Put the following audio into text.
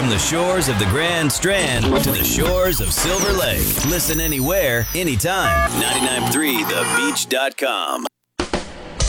From the shores of the Grand Strand to the shores of Silver Lake. Listen anywhere, anytime. 99.3thebeach.com.